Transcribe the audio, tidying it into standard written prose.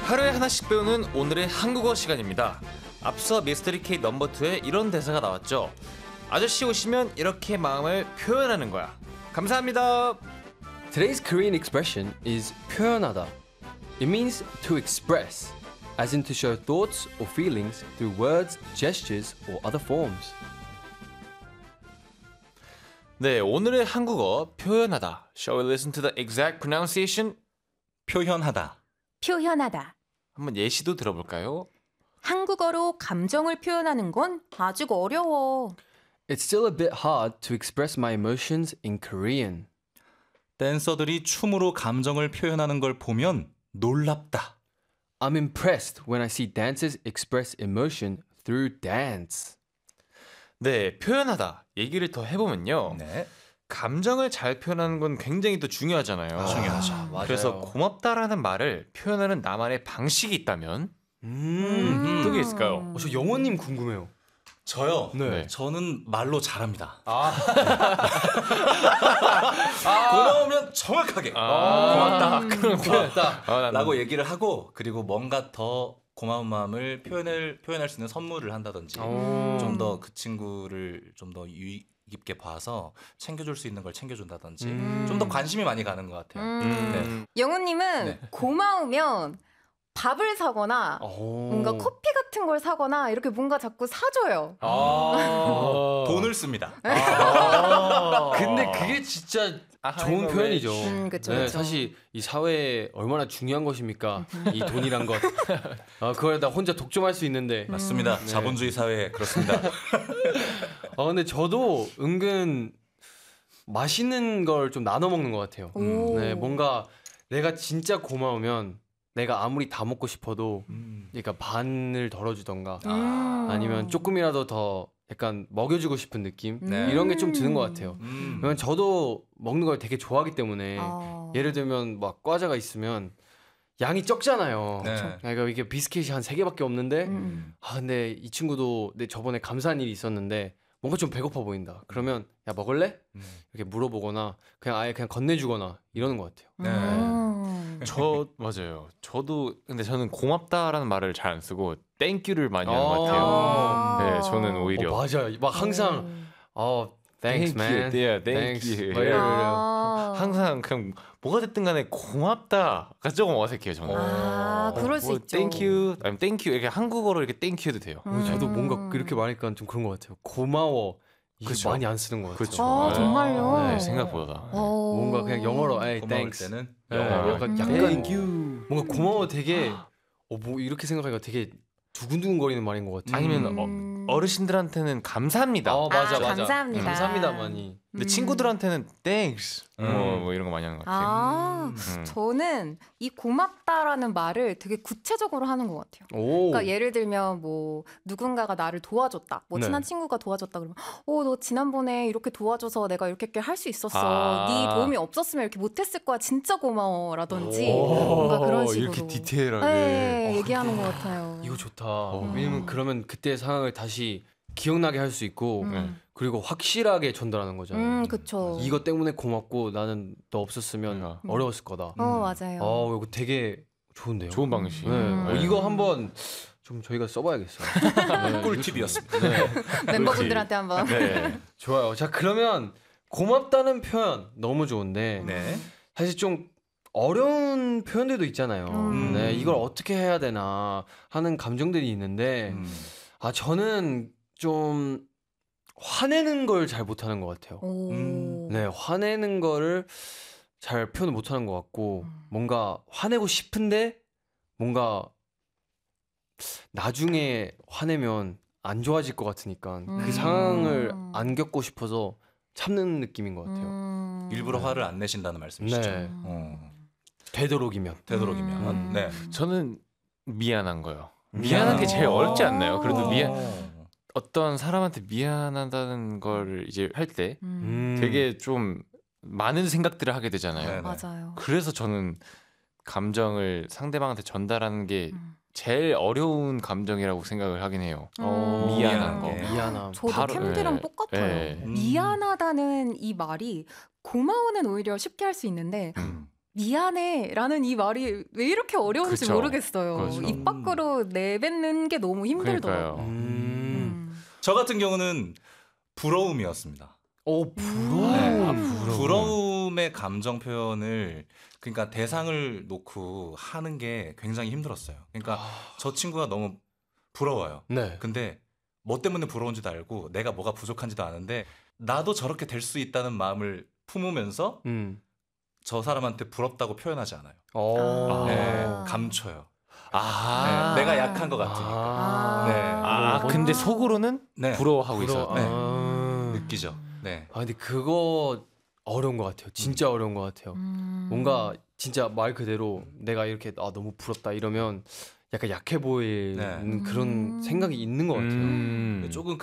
하루에 하나씩 배우는 오늘의 한국어 시간입니다. 앞서 미스터리 K 넘버 2에 이런 대사가 나왔죠. 아저씨 오시면 이렇게 마음을 표현하는 거야. 감사합니다. Today's Korean expression is 표현하다. It means to express, as in to show thoughts or feelings through words, gestures, or other forms. 네, 오늘의 한국어 표현하다. Shall we listen to the exact pronunciation? 표현하다. 표현하다. 한번 예시도 들어볼까요? 한국어로 감정을 표현하는 건 아직 어려워. It's still a bit hard to express my emotions in Korean. 댄서들이 춤으로 감정을 표현하는 걸 보면 놀랍다. I'm impressed when I see dancers express emotion through dance. 네, 표현하다. 얘기를 더 해보면요. 네. 감정을 잘 표현하는 건 굉장히 또 중요하잖아요. 중요하죠. 맞아요. 그래서 고맙다라는 말을 표현하는 나만의 방식이 있다면 어떤 게 있을까요? 저 영호님 궁금해요. 저요? 네. 저는 말로 잘합니다. 고마우면 정확하게 고맙다. 그럼 고맙다. 라고 얘기를 하고 그리고 뭔가 더 고마운 마음을 표현할 수 있는 선물을 한다든지 좀 더 그 친구를 좀 더 유의 깊게 봐서 챙겨줄 수 있는 걸 챙겨준다든지 좀 더 관심이 많이 가는 것 같아요. 네. 영우님은 네. 고마우면 밥을 사거나 뭔가 커피 같은 걸 사거나 이렇게 뭔가 자꾸 사줘요. 돈을 씁니다. 근데 그게 진짜 좋은 표현이죠. 그쵸, 네, 그쵸. 사실 이 사회에 얼마나 중요한 것입니까? 이 돈이란 것. 그걸 다 혼자 독점할 수 있는데. 맞습니다. 네. 자본주의 사회에 그렇습니다. 근데 저도 은근 맛있는 걸 좀 나눠 먹는 것 같아요. 오. 네, 뭔가 내가 진짜 고마우면 내가 아무리 다 먹고 싶어도 그러니까 반을 덜어주던가 아니면 조금이라도 더 약간 먹여주고 싶은 느낌 네. 이런 게 좀 드는 것 같아요. 왜냐면 저도 먹는 걸 되게 좋아하기 때문에 예를 들면 막 과자가 있으면 양이 적잖아요. 네. 그러니까 이게 비스킷이 한 3개밖에 없는데 근데 이 친구도 내 저번에 감사한 일이 있었는데 뭔가 좀 배고파 보인다. 그러면 야 먹을래? 이렇게 물어보거나 그냥 아예 그냥 건네주거나 이러는 것 같아요. 네. 맞아요. 저도 근데 저는 고맙다라는 말을 잘 안 쓰고 땡큐를 많이 하는 것 같아요. 네, 저는 오히려 맞아. 막 항상 thanks man. yeah, Thanks. thank you. 막 이러려고. 항상 그냥 뭐가 됐든 간에 고맙다가 조금 어색해요, 저는. 그럴 수 있죠. Thank you, 아니면 thank you 이렇게 한국어로 이렇게 thank you 해도 돼요. 저도 뭔가 그렇게 말하니까 좀 그런 것 같아요. 고마워. 이게 그쵸. 많이 안 쓰는 것 같아요. 그쵸. 네. 정말요? 네, 생각보다. 뭔가 그냥 영어로 고마울 thanks. 때는 네, 영어로 약간 뭔가 고마워 되게 뭐 이렇게 생각하니까 되게 두근두근거리는 말인 것 같아요. 아니면 어르신들한테는 감사합니다. 맞아. 감사합니다. 감사합니다 많이. 근데 친구들한테는 thanks 뭐 이런 거 많이 하는 것 같아요. 저는 이 고맙다라는 말을 되게 구체적으로 하는 것 같아요. 그러니까 예를 들면 뭐 누군가가 나를 도와줬다. 뭐 네. 친한 친구가 도와줬다 그러면 너 지난번에 이렇게 도와줘서 내가 이렇게 할 수 있었어. 네 도움이 없었으면 이렇게 못했을 거야. 진짜 고마워라든지 뭔가 그런 식으로 이렇게 디테일하게. 네, 얘기하는 것 같아요. 이거 좋다. 왜냐면 그러면 그때 상황을 다시 기억나게 할 수 있고 그리고 확실하게 전달하는 거잖아요. 그쵸. 이거 때문에 고맙고 나는 너 없었으면 어려웠을 거다. 맞아요. 이거 되게 좋은데요. 좋은 방식. 네. 이거 한번 좀 저희가 써봐야겠어요. 꿀팁이었습니다. 멤버분들한테 한번. 네. 좋아요. 자 그러면 고맙다는 표현 너무 좋은데 네. 사실 좀 어려운 표현들도 있잖아요. 네, 이걸 어떻게 해야 되나 하는 감정들이 있는데 저는 좀 화내는 걸 잘 못하는 것 같아요. 네, 화내는 거를 잘 표현을 못하는 것 같고 뭔가 화내고 싶은데 뭔가 나중에 화내면 안 좋아질 것 같으니까 그 상황을 안 겪고 싶어서 참는 느낌인 것 같아요. 일부러 화를 안 내신다는 말씀이시죠? 네. 되도록이면. 되도록이면. 네. 저는 미안한 거요. 미안한 게 제일 어렵지 않나요? 그래도 어떤 사람한테 미안하다는 걸 이제 할 때 되게 좀 많은 생각들을 하게 되잖아요. 네네. 맞아요. 그래서 저는 감정을 상대방한테 전달하는 게 제일 어려운 감정이라고 생각을 하긴 해요. 미안한 거. 미안함. 저도 바로, 캠디랑 예. 똑같아요. 예. 미안하다는 이 말이 고마워는 오히려 쉽게 할 수 있는데 미안해라는 이 말이 왜 이렇게 어려운지 그쵸. 모르겠어요. 그렇죠. 입 밖으로 내뱉는 게 너무 힘들더라고요. 그러니까요. 저 같은 경우는 부러움이었습니다. 부러움. 네. 부러움의 감정 표현을 그러니까 대상을 놓고 하는 게 굉장히 힘들었어요. 그러니까 저 친구가 너무 부러워요. 네. 근데 뭐 때문에 부러운지도 알고 내가 뭐가 부족한지도 아는데 나도 저렇게 될 수 있다는 마음을 품으면서 저 사람한테 부럽다고 표현하지 않아요. 네, 감춰요. 네, 내가 약한 것 같으니까. 네. 근데 속으로는 네. 부러워하고 있어요. 네. 느끼죠. 네. 근데 그거 어려운 것 같아요. 진짜 어려운 것 같아요. 뭔가 진짜 말 그대로 내가 이렇게 너무 부럽다 이러면 약간 약해 보이는 그런 생각이 있는 것 같아요. 조금